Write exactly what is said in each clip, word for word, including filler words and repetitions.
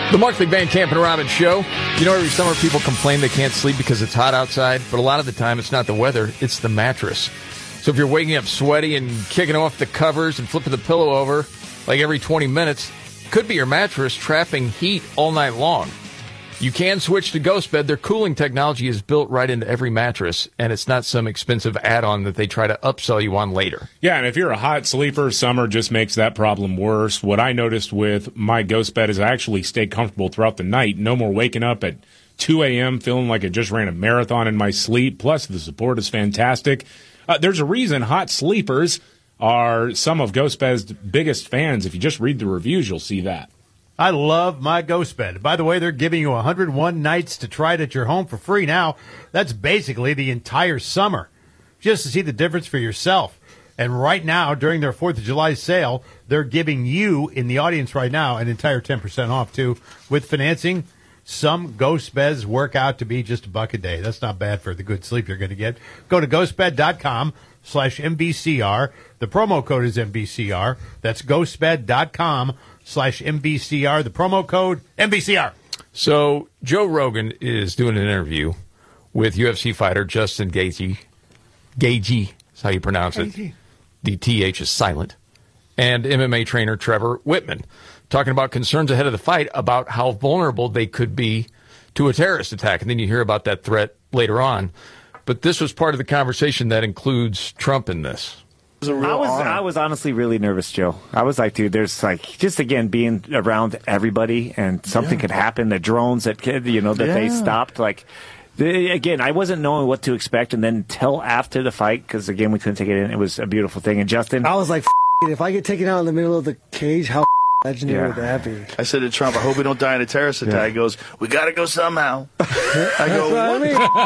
The Markley Van Camp and Robbins Show. You know, every summer people complain they can't sleep because it's hot outside, but a lot of the time it's not the weather, it's the mattress. So if you're waking up sweaty and kicking off the covers and flipping the pillow over like every twenty minutes, could be your mattress trapping heat all night long. You can switch to GhostBed. Their cooling technology is built right into every mattress, and it's not some expensive add-on that they try to upsell you on later. Yeah, and if you're a hot sleeper, summer just makes that problem worse. What I noticed with my GhostBed is I actually stay comfortable throughout the night. No more waking up at two a.m. feeling like I just ran a marathon in my sleep. Plus, the support is fantastic. Uh, there's a reason hot sleepers are some of GhostBed's biggest fans. If you just read the reviews, you'll see that. I love my GhostBed. By the way, they're giving you one hundred one nights to try it at your home for free now. That's basically the entire summer, just to see the difference for yourself. And right now, during their fourth of July sale, they're giving you, in the audience right now, an entire ten percent off, too. With financing, some GhostBeds work out to be just a buck a day. That's not bad for the good sleep you're going to get. Go to ghostbed.com slash MBCR. The promo code is M B C R. That's ghostbed.com slash M B C R. The promo code, M B C R. So Joe Rogan is doing an interview with U F C fighter Justin Gaethje. Gaethje is how you pronounce it. Gaethje. The T H is silent. And M M A trainer Trevor Whitman, talking about concerns ahead of the fight about how vulnerable they could be to a terrorist attack. And then you hear about that threat later on. But this was part of the conversation that includes Trump in this. I was I was honestly really nervous, Joe. I was like, dude, there's like just again being around everybody and something yeah. could happen. The drones that could, you know, that yeah. they stopped. Like they, again, I wasn't knowing what to expect, and then until after the fight, because again we couldn't take it in. It was a beautiful thing. And Justin, I was like, F- if I get taken out in the middle of the cage, how legendary yeah. would that be? I said to Trump, I hope we don't die in a terrorist attack. Yeah. He goes, we got to go somehow. I go, what?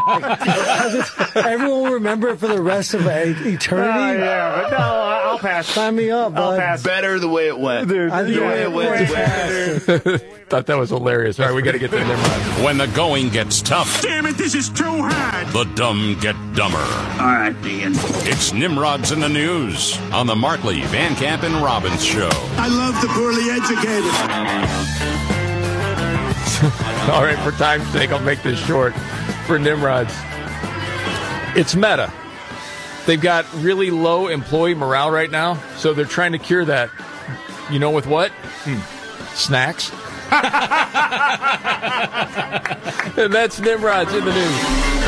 I mean, everyone will remember it for the rest of eternity. Uh, yeah, but no, I'll pass. Sign me up, I'll bud. pass. Better the way it went. Dude, the yeah, way it went. Better. Thought that was hilarious. All right, we got to get to the Nimrod. When the going gets tough. Damn it, this is too hard. The dumb get dumber. All right, Ian. It's Nimrods in the News on the Markley, Van Camp, and Robbins Show. I love the poorly educated. All right, for time's sake, I'll make this short for Nimrods. It's Meta. They've got really low employee morale right now, so they're trying to cure that. You know with what? Hmm. Snacks. And that's Nimrods in the News.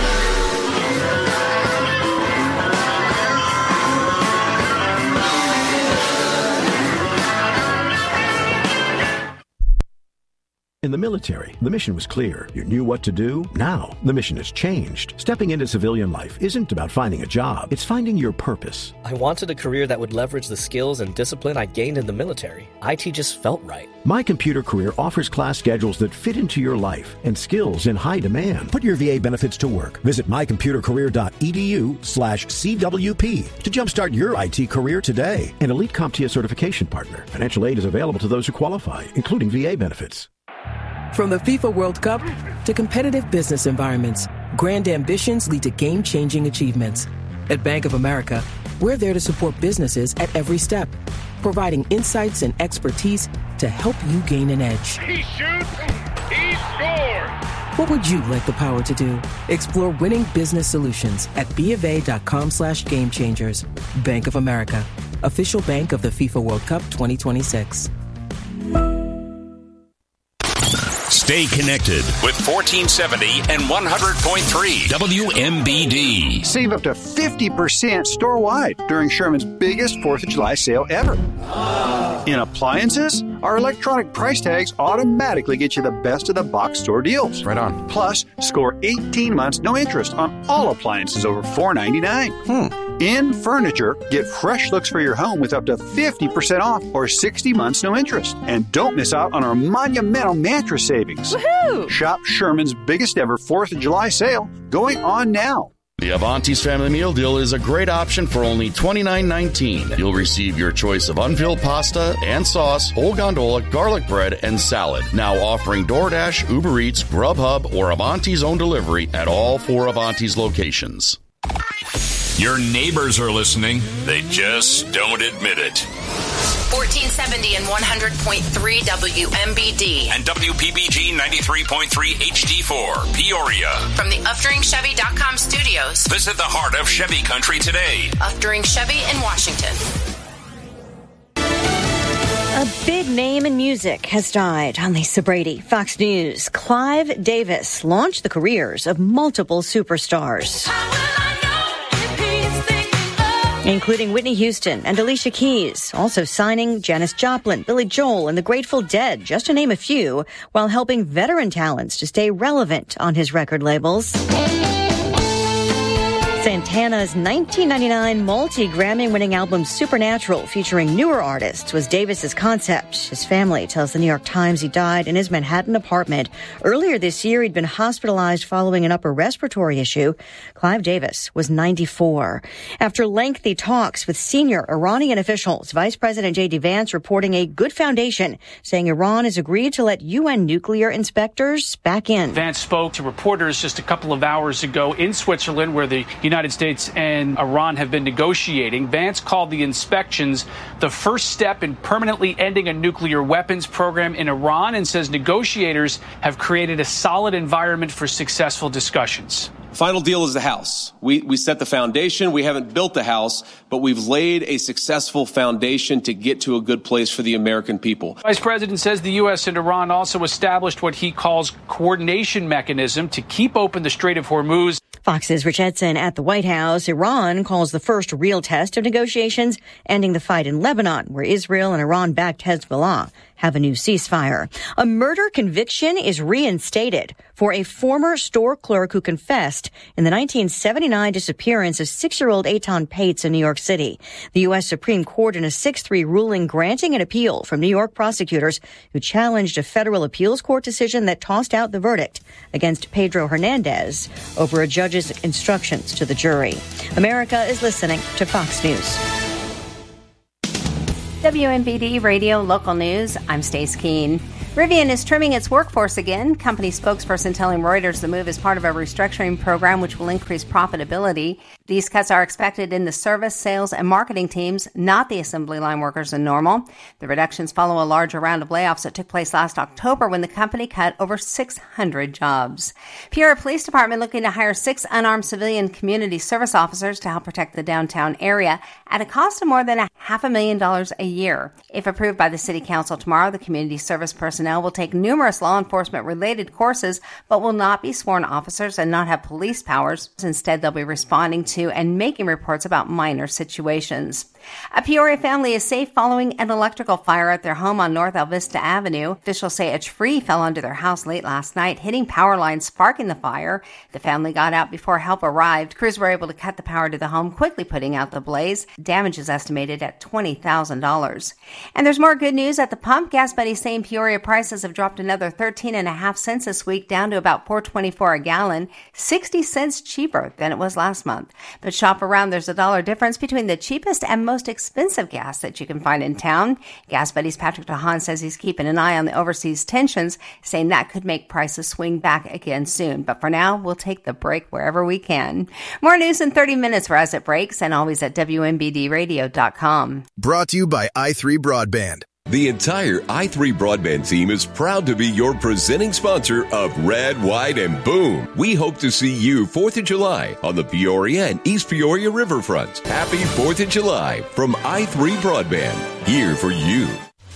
In the military, the mission was clear. You knew what to do. Now, the mission has changed. Stepping into civilian life isn't about finding a job. It's finding your purpose. I wanted a career that would leverage the skills and discipline I gained in the military. I T just felt right. My Computer Career offers class schedules that fit into your life and skills in high demand. Put your V A benefits to work. Visit mycomputercareer.edu slash CWP to jumpstart your I T career today. An Elite CompTIA certification partner. Financial aid is available to those who qualify, including V A benefits. From the FIFA World Cup to competitive business environments, grand ambitions lead to game-changing achievements. At Bank of America, we're there to support businesses at every step, providing insights and expertise to help you gain an edge. He shoots, he scores! What would you like the power to do? Explore winning business solutions at BofA.com slash game changers. Bank of America, official bank of the FIFA World Cup twenty twenty-six. Stay connected with fourteen seventy and one hundred point three W M B D. Save up to fifty percent store-wide during Sherman's biggest fourth of July sale ever. In appliances, our electronic price tags automatically get you the best of the box store deals. Right on. Plus, score eighteen months no interest on all appliances over four ninety-nine. Hmm. In furniture, get fresh looks for your home with up to fifty percent off or sixty months no interest. And don't miss out on our monumental mattress savings. Woohoo! Shop Sherman's biggest ever fourth of July sale going on now. The Avanti's Family Meal Deal is a great option for only twenty-nine nineteen. You'll receive your choice of unfilled pasta and sauce, whole gondola, garlic bread, and salad. Now offering DoorDash, Uber Eats, Grubhub, or Avanti's own delivery at all four Avanti's locations. Your neighbors are listening. They just don't admit it. fourteen seventy and one hundred point three W M B D. And W P B G ninety-three point three H D four, Peoria. From the Uftring Chevy dot com studios. Visit the heart of Chevy country today. Uftring Chevy in Washington. A big name in music has died. I'm Lisa Brady, Fox News. Clive Davis launched the careers of multiple superstars, including Whitney Houston and Alicia Keys, also signing Janis Joplin, Billy Joel, and the Grateful Dead, just to name a few, while helping veteran talents to stay relevant on his record labels. Santana's nineteen ninety-nine multi-Grammy-winning album Supernatural, featuring newer artists, was Davis's concept. His family tells the New York Times he died in his Manhattan apartment. Earlier this year, he'd been hospitalized following an upper respiratory issue. Clive Davis was ninety-four. After lengthy talks with senior Iranian officials, Vice President J D Vance reporting a good foundation, saying Iran has agreed to let U N nuclear inspectors back in. Vance spoke to reporters just a couple of hours ago in Switzerland, where the United States and Iran have been negotiating. Vance called the inspections the first step in permanently ending a nuclear weapons program in Iran, and says negotiators have created a solid environment for successful discussions. Final deal is the house. We, we set the foundation. We haven't built the house, but we've laid a successful foundation to get to a good place for the American people. Vice President says the U S and Iran also established what he calls coordination mechanism to keep open the Strait of Hormuz. Fox's Rich Edson at the White House. Iran calls the first real test of negotiations ending the fight in Lebanon, where Israel and Iran-backed Hezbollah have a new ceasefire. A murder conviction is reinstated for a former store clerk who confessed in the nineteen seventy-nine disappearance of six-year-old Eitan Pates in New York City. The U S Supreme Court in a six three ruling granting an appeal from New York prosecutors who challenged a federal appeals court decision that tossed out the verdict against Pedro Hernandez over a judge's instructions to the jury. America is listening to Fox News. W M B D Radio Local News, I'm Stace Keene. Rivian is trimming its workforce again. Company spokesperson telling Reuters the move is part of a restructuring program which will increase profitability. These cuts are expected in the service, sales, and marketing teams, not the assembly line workers in Normal. The reductions follow a larger round of layoffs that took place last October when the company cut over six hundred jobs. Peoria Police Department looking to hire six unarmed civilian community service officers to help protect the downtown area at a cost of more than a half a million dollars a year. If approved by the City Council tomorrow, the community service personnel will take numerous law enforcement related courses, but will not be sworn officers and not have police powers. Instead, they'll be responding to and making reports about minor situations. A Peoria family is safe following an electrical fire at their home on North Alvista Avenue. Officials say a tree fell under their house late last night, hitting power lines, sparking the fire. The family got out before help arrived. Crews were able to cut the power to the home, quickly putting out the blaze. Damage is estimated at twenty thousand dollars. And there's more good news at the pump. Gas Buddy's saying Peoria prices have dropped another thirteen and a half cents this week, down to about four twenty-four a gallon, sixty cents cheaper than it was last month. But shop around, there's a dollar difference between the cheapest and most most expensive gas that you can find in town. Gas Buddy's Patrick DeHaan says he's keeping an eye on the overseas tensions, saying that could make prices swing back again soon. But for now, we'll take the break wherever we can. More news in thirty minutes for us at breaks, and always at W M B D radio dot com. Brought to you by i three Broadband. The entire i three Broadband team is proud to be your presenting sponsor of Red, White, and Boom. We hope to see you fourth of July on the Peoria and East Peoria Riverfront. Happy fourth of July from i three Broadband, here for you.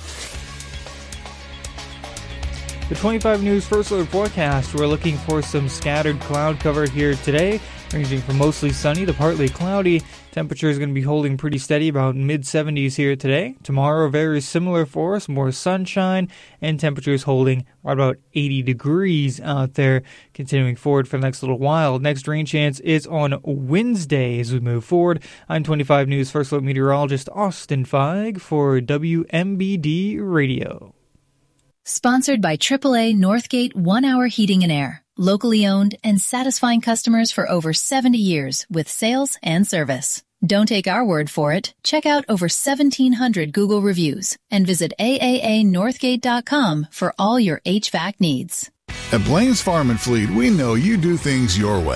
The twenty-five News First Alert forecast, we're looking for some scattered cloud cover here today, ranging from mostly sunny to partly cloudy. Temperature is going to be holding pretty steady, about mid seventies here today. Tomorrow, very similar for us, more sunshine, and temperatures holding right about eighty degrees out there, continuing forward for the next little while. Next rain chance is on Wednesday as we move forward. I'm twenty-five News First Alert meteorologist Austin Feig for W M B D Radio. Sponsored by triple A Northgate One Hour Heating and Air. Locally owned and satisfying customers for over seventy years with sales and service. Don't take our word for it. Check out over seventeen hundred Google reviews and visit A A A Northgate dot com for all your H V A C needs. At Blaine's Farm and Fleet, we know you do things your way.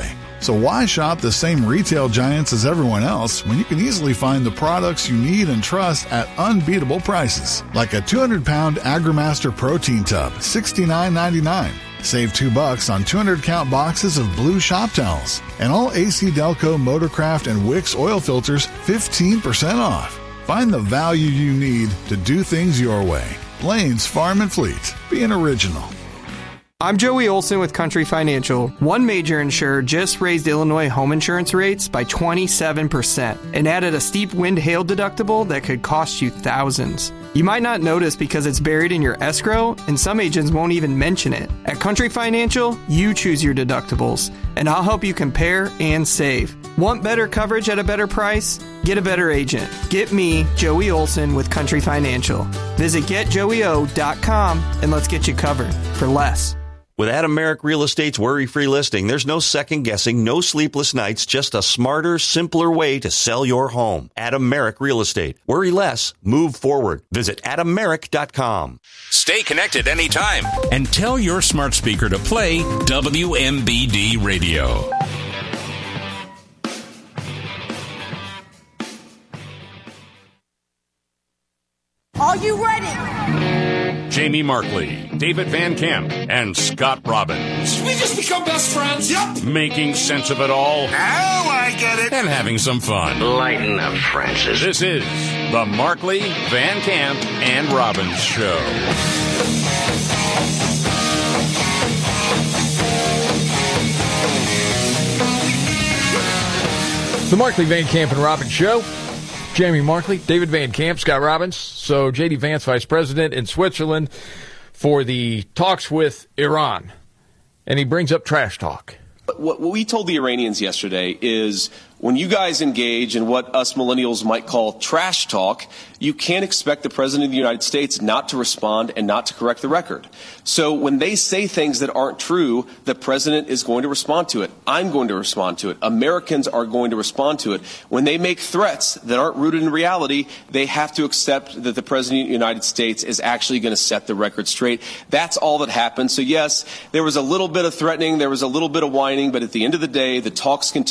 So why shop the same retail giants as everyone else when you can easily find the products you need and trust at unbeatable prices? Like a two hundred pound AgriMaster protein tub, sixty-nine ninety-nine. Save two bucks on two hundred count boxes of blue shop towels. And all A C Delco, Motorcraft, and Wix oil filters, fifteen percent off. Find the value you need to do things your way. Blaine's Farm and Fleet. Be an original. I'm Joey Olson with Country Financial. One major insurer just raised Illinois home insurance rates by twenty-seven percent and added a steep wind hail deductible that could cost you thousands. You might not notice because it's buried in your escrow, and some agents won't even mention it. At Country Financial, you choose your deductibles, and I'll help you compare and save. Want better coverage at a better price? Get a better agent. Get me, Joey Olson, with Country Financial. Visit get joey o dot com and let's get you covered for less. With Adam Merrick Real Estate's worry-free listing, there's no second-guessing, no sleepless nights, just a smarter, simpler way to sell your home. Adam Merrick Real Estate. Worry less, move forward. Visit adam merrick dot com. Stay connected anytime and tell your smart speaker to play W M B D Radio. Are you ready? Jamie Markley, David Van Camp, and Scott Robbins. We just become best friends. Yep. Making sense of it all. Now I get it. And having some fun. Lighten up, Francis. This is the Markley, Van Camp, and Robbins Show. The Markley, Van Camp, and Robbins Show. Jamie Markley, David Van Camp, Scott Robbins. So J D Vance, Vice President in Switzerland for the talks with Iran. And he brings up trash talk. What we told the Iranians yesterday is when you guys engage in what us millennials might call trash talk, you can't expect the President of the United States not to respond and not to correct the record. So when they say things that aren't true, the President is going to respond to it. I'm going to respond to it. Americans are going to respond to it. When they make threats that aren't rooted in reality, they have to accept that the President of the United States is actually going to set the record straight. That's all that happened. So yes, there was a little bit of threatening, there was a little bit of whining, but at the end of the day, the talks continue.